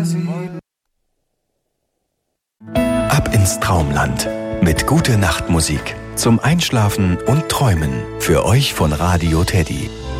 Ab ins Traumland mit Gute-Nacht-Musik zum Einschlafen und Träumen. Für euch von Radio Teddy.